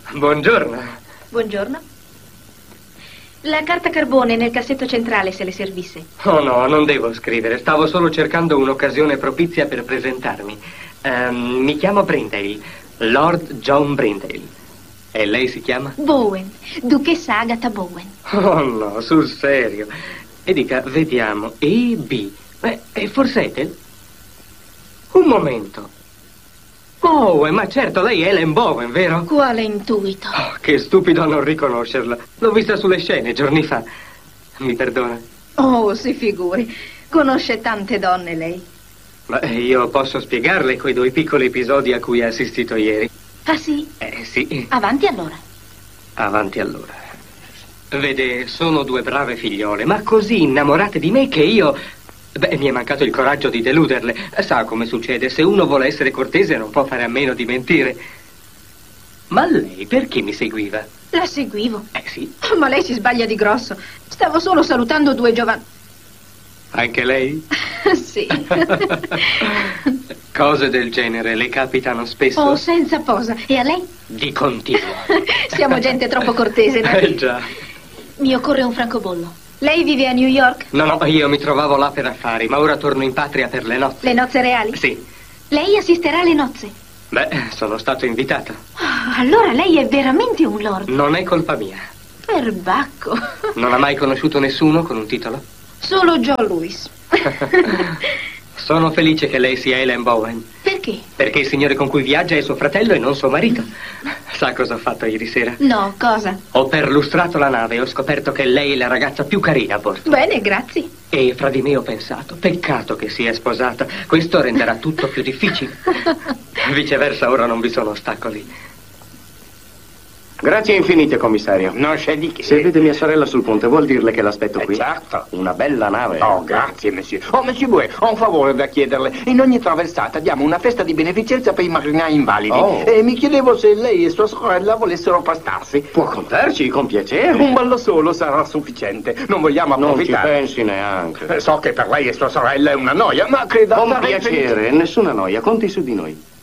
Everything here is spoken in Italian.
Buongiorno. Buongiorno. La carta carbone nel cassetto centrale, se le servisse. Oh no, non devo scrivere. Stavo solo cercando un'occasione propizia per presentarmi. Mi chiamo Brindale, Lord John Brindale. E lei si chiama? Bowen, duchessa Agatha Bowen. Oh no, sul serio. E dica, vediamo, E.B. E forse Ethel? Un momento. Bowen, ma certo, lei è Ellen Bowen, vero? Quale intuito? Oh, che stupido a non riconoscerla. L'ho vista sulle scene giorni fa. Mi perdona? Oh, si figuri. Conosce tante donne, lei. Ma io posso spiegarle quei 2 piccoli episodi a cui ha assistito ieri. Ah, sì? Sì. Avanti allora. Avanti allora. Vede, sono 2 brave figliole, ma così innamorate di me che io... mi è mancato il coraggio di deluderle. Sa come succede, se uno vuole essere cortese non può fare a meno di mentire. Ma lei perché mi seguiva? La seguivo. Sì. Ma lei si sbaglia di grosso. Stavo solo salutando 2 giovani. Anche lei? Sì. Cose del genere le capitano spesso? Oh, senza posa. E a lei? Di continuo. Siamo gente troppo cortese, no? Già. Mi occorre un francobollo. Lei vive a New York? No, io mi trovavo là per affari, ma ora torno in patria per le nozze. Le nozze reali? Sì. Lei assisterà alle nozze? Sono stato invitato. Allora lei è veramente un lord. Non è colpa mia. Perbacco. Non ha mai conosciuto nessuno con un titolo? Solo John Lewis. Sono felice che lei sia Ellen Bowen. Perché? Perché il signore con cui viaggia è suo fratello e non suo marito. Sa cosa ho fatto ieri sera? No, cosa? Ho perlustrato la nave e ho scoperto che lei è la ragazza più carina a bordo. Bene, grazie. E fra di me ho pensato, peccato che sia sposata. Questo renderà tutto più difficile. Viceversa, ora non vi sono ostacoli. Grazie infinite, commissario. Non c'è di che. Se vede mia sorella sul ponte, vuol dirle che l'aspetto qui? Certo. Una bella nave. Oh, grazie, monsieur. Oh, monsieur Bouet, ho un favore da chiederle. In ogni traversata diamo una festa di beneficenza per i marinai invalidi. Oh. E mi chiedevo se lei e sua sorella volessero pastarsi. Può contarci, con piacere. Un ballo solo sarà sufficiente. Non vogliamo Non ci approfittare. pensi neanche. So che per lei e sua sorella è una noia, ma credo... Con piacere, nessuna noia, conti su di noi.